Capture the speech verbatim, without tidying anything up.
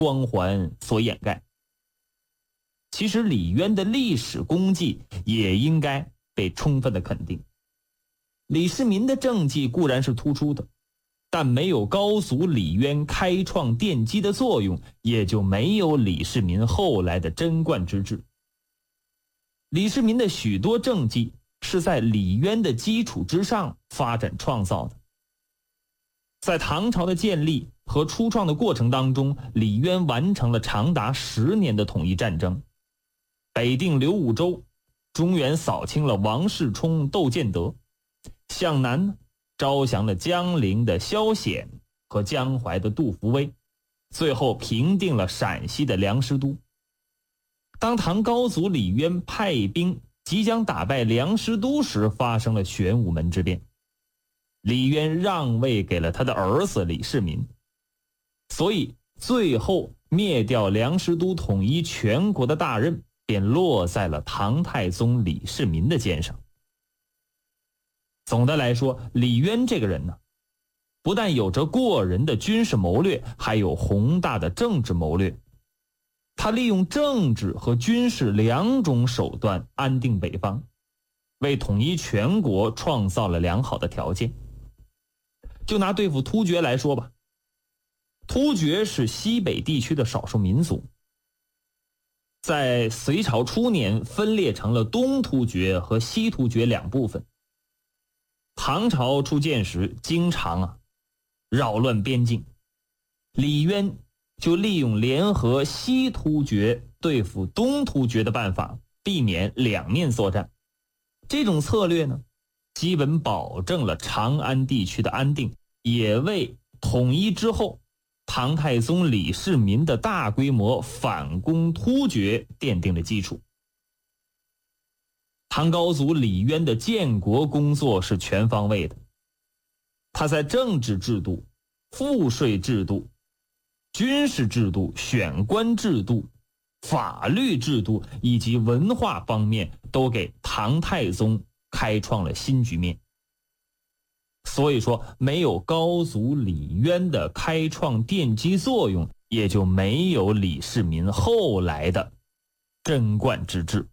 光环所掩盖。其实李渊的历史功绩也应该被充分的肯定。李世民的政绩固然是突出的，但没有高祖李渊开创奠基的作用，也就没有李世民后来的贞观之治。李世民的许多政绩是在李渊的基础之上发展创造的。在唐朝的建立和初创的过程当中，李渊完成了长达十年的统一战争，北定刘武周，中原扫清了王世充、窦建德，向南呢招降了江陵的萧显和江淮的杜伏威，最后平定了陕西的梁师都。当唐高祖李渊派兵即将打败梁师都时，发生了玄武门之变，李渊让位给了他的儿子李世民，所以最后灭掉梁师都统一全国的大任便落在了唐太宗李世民的肩上。总的来说，李渊这个人呢，不但有着过人的军事谋略，还有宏大的政治谋略。他利用政治和军事两种手段安定北方，为统一全国创造了良好的条件。就拿对付突厥来说吧，突厥是西北地区的少数民族，在隋朝初年分裂成了东突厥和西突厥两部分。唐朝初建时经常啊扰乱边境，李渊就利用联合西突厥对付东突厥的办法，避免两面作战。这种策略呢，基本保证了长安地区的安定，也为统一之后唐太宗李世民的大规模反攻突厥奠定了基础。唐高祖李渊的建国工作是全方位的，他在政治制度、赋税制度、军事制度、选官制度、法律制度以及文化方面都给唐太宗开创了新局面。所以说，没有高祖李渊的开创奠基作用，也就没有李世民后来的贞观之治。